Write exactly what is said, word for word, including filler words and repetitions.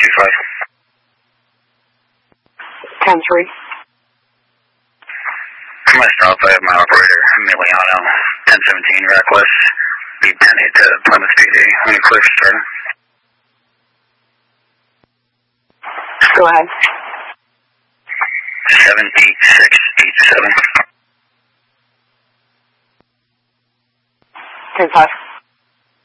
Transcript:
two five. ten three. Myself, I have my operator, Emiliano, ten seventeen, Rack West, B ten eight to Plymouth P D. When you clear for starter. Go ahead. seven eight six eight seven. ten five.